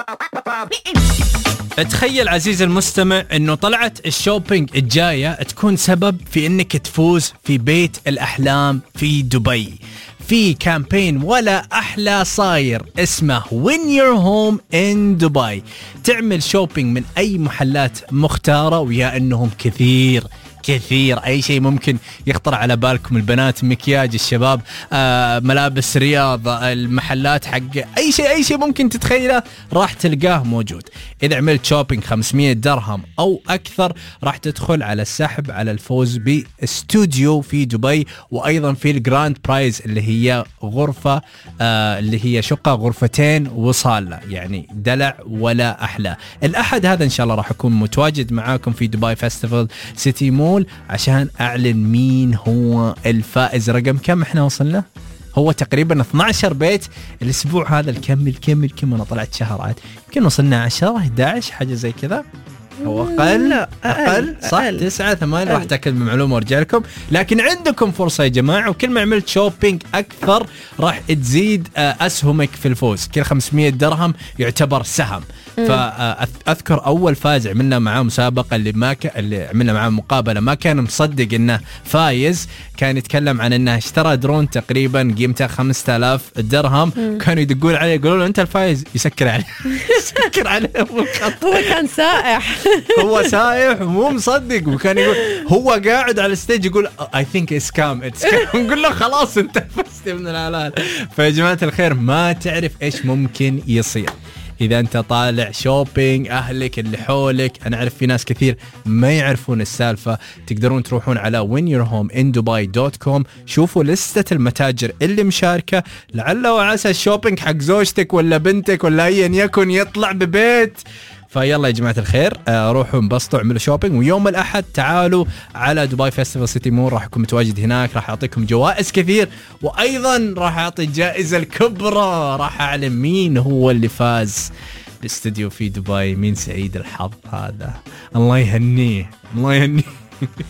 تخيل عزيز المستمع انه طلعت الشوبينج الجاية تكون سبب في انك تفوز في بيت الاحلام في دبي. في كامبين ولا احلى صاير اسمه Win Your Home in Dubai. تعمل شوبينج من اي محلات مختارة، ويا انهم كثير اي شيء ممكن يخطر على بالكم، البنات، مكياج، الشباب، ملابس رياضة، المحلات حق اي شيء ممكن تتخيله راح تلقاه موجود. اذا عملت شوبينج 500 درهم او اكثر راح تدخل على السحب على الفوز باستوديو في دبي، وايضا في الجراند برايز اللي هي غرفة اللي هي شقة غرفتين وصالة، يعني دلع ولا احلى. الاحد هذا ان شاء الله راح اكون متواجد معاكم في دبي فيستيفال سيتي مول عشان أعلن مين هو الفائز. رقم كم احنا وصلنا؟ هو تقريبا 12 بيت الأسبوع هذا. الكم أنا طلعت شهرات يمكن وصلنا 10 11 حاجة زي كذا، هو أقل صح 9 8 راح تأكد من معلومة وارجع لكم. لكن عندكم فرصة يا جماعة، وكل ما عملت شوبينج أكثر راح تزيد أسهمك في الفوز. كل 500 درهم يعتبر سهم. فأذكر أول فاز عملنا معاه مسابقة اللي عملنا معاه مقابلة، ما كان مصدق إنه فايز، كان يتكلم عن إنه اشترى درون تقريبا قيمته 5000 درهم. كانوا يدقون عليه يقولون له أنت الفايز، يسكر عليه هو كان سائح هو سايح ومو مصدق، وكان يقول هو قاعد على الستيج يقول I think it's scam. نقول له خلاص انت فزت من الهلال. فيا جماعة الخير ما تعرف ايش ممكن يصير إذا أنت طالع شوبينج. أهلك اللي حولك، أنا أعرف في ناس كثير ما يعرفون السالفة، تقدرون تروحون على winyourhomeindubai.com، شوفوا لستة المتاجر اللي مشاركة، لعل وعسى الشوبينج حق زوجتك ولا بنتك ولا أيا يكن يطلع ببيت. فيلا يا جماعة الخير روحوا انبسطوا اعملوا شوبينج. ويوم الأحد تعالوا على دبي فيستيفال سيتي مول، راح أكون متواجد هناك، راح أعطيكم جوائز كثير، وأيضا راح أعطي الجائزة الكبرى، راح أعلم مين هو اللي فاز بالاستوديو في دبي. مين سعيد الحظ هذا؟ الله يهنيه.